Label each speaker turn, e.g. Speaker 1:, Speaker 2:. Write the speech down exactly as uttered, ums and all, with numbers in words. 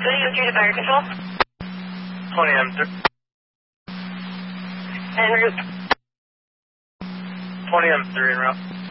Speaker 1: City Street to Fire Control.
Speaker 2: twenty M three.
Speaker 1: En route.
Speaker 2: twenty M three en route.